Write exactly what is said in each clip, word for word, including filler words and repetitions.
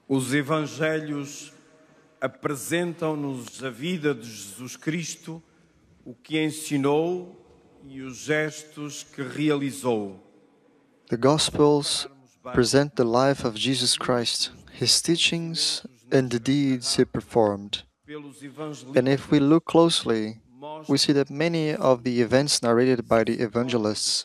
Os evangelhos apresentam-nos a vida de Jesus Cristo, o que ensinou e os gestos que realizou. The Gospels present the life of Jesus Christ, His teachings, and the deeds He performed. And if we look closely, we see that many of the events narrated by the evangelists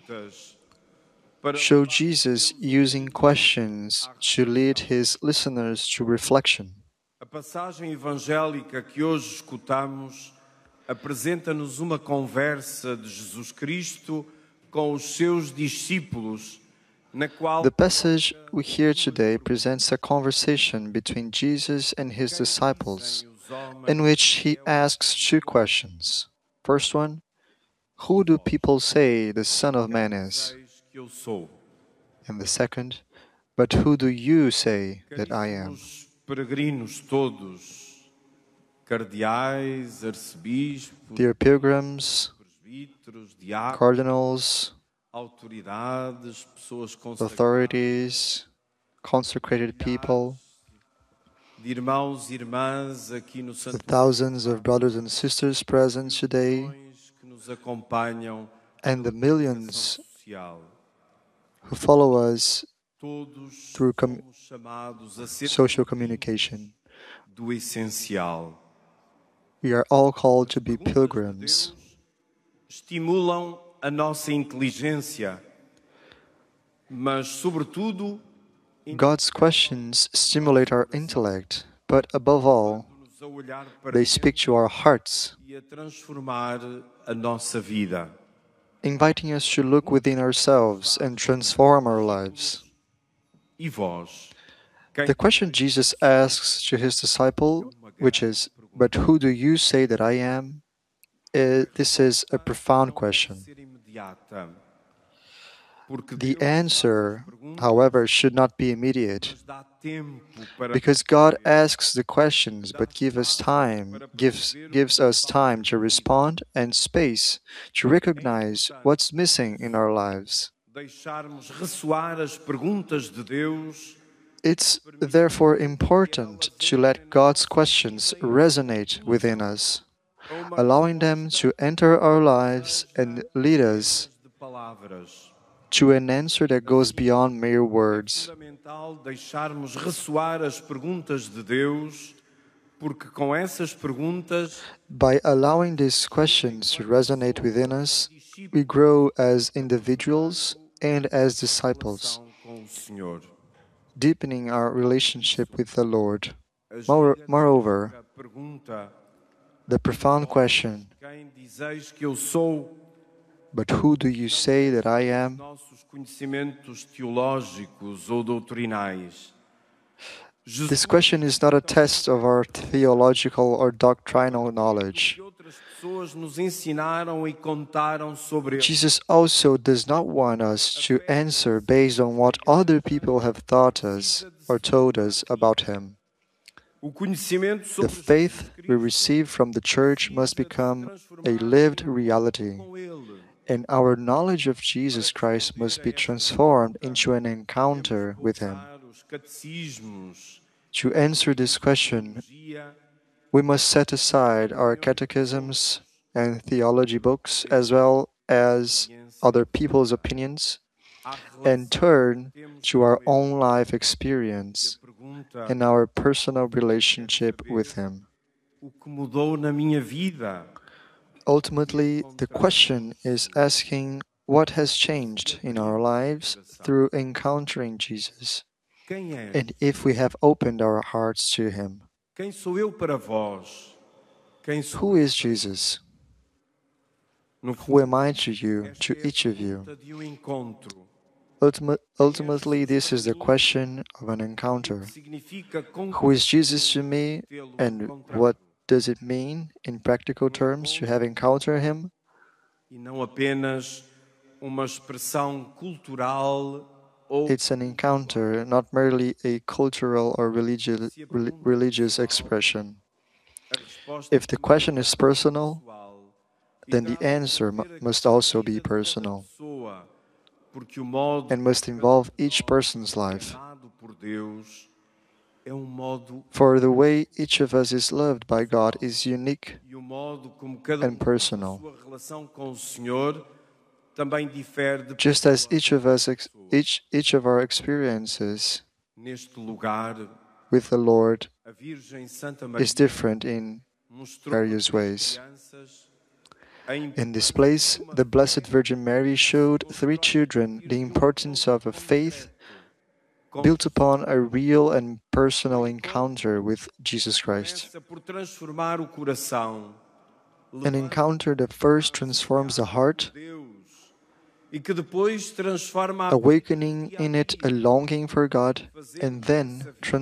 show Jesus using questions to lead His listeners to reflection. A passagem evangélica que hoje escutamos apresenta-nos uma conversa de Jesus Cristo com os seus discípulos, na qual The passage we hear today presents a conversation between Jesus and His disciples, in which He asks two questions. First one, who do people say the Son of Man is? que eu sou. And the second, but who do you say that I am? Caríssimos peregrinos todos, cardeais, arcebispos, Dear pilgrims, presbíteros, diáconos, cardinals, autoridades, pessoas consagradas, authorities, consecrated people, de irmãos e irmãs aqui no the Santo thousands of brothers and sisters present today, que nos acompanham and the millions social. who follow us Todos through com- somos chamados a ser social communication. do essencial. We are all called to be pilgrims. Estimulam a nossa inteligência, mas, sobretudo, God's questions stimulate our intellect, but above all, nos a olhar para they speak to our hearts, e a transformar a nossa vida. inviting us to look within ourselves and transform our lives. E vós? Quem The question Jesus asks to His disciple, which is, but who do you say that I am? Uh, this is a profound question. ser imediata? Porque The Deus answer, however, should not be immediate, dá tempo para because God asks the questions but gives us time, gives, gives us time to respond and space to recognize what's missing in our lives. deixarmos ressoar as perguntas de Deus. It's therefore important to let God's questions resonate within us, allowing them to enter our lives and lead us De palavras. to an answer that goes beyond mere words. Fundamental deixarmos ressoar as perguntas de Deus, porque com essas perguntas By allowing these questions to resonate within us, we grow as individuals and as disciples, são com o Senhor. deepening our relationship with the Lord. More- Moreover, A pergunta: the profound question, quem dizeis que eu sou? but who do you say that I am? Nossos conhecimentos teológicos ou doutrinais. This question is not a test of our theological or doctrinal knowledge. Que outras pessoas nos ensinaram e contaram sobre ele. Jesus also does not want us to answer based on what other people have taught us or told us about Him. O conhecimento The sobre faith we receive from the Church must become a lived reality, com ele. and our knowledge of Jesus Christ must be transformed into an encounter with Him. Os catecismos, To answer this question, dia, we must set aside our catechisms and theology books as well as other people's opinions and turn to our own life experience pergunta: and our personal relationship with Him. o que mudou na minha vida? Ultimately, the question is asking what has changed in our lives through encountering Jesus, Quem é? and if we have opened our hearts to Him. Quem sou eu para vós? Quem sou Who is Jesus? no Who am I to you, to each of you? fundo de um encontro? Ultima- ultimately, this is the question of an encounter. Significa Who is Jesus to me, and what does it mean, in practical terms, to have encountered Him? e não apenas uma expressão cultural ou It's an encounter, not merely a cultural or religi- rel- religious expression. a resposta If the question is personal, pessoal. then the answer mu- must also be personal Pessoa, porque o modo and must involve each person's life. amado por Deus é um modo For the way each of us is loved by God is unique e o modo como cada um and personal. sua relação com o Senhor também difere de Just as each of us, ex- each each of our experiences neste lugar. with the Lord A Virgem Santa Maria is different in mostrou various às ways. crianças a In this place, the Blessed Virgin Mary showed three children the importance of a faith built upon a real and personal encounter with Jesus Christ. começa por transformar o coração, An encounter that first transforms the heart, Deus, e que depois transforma a awakening in it a longing for God, and then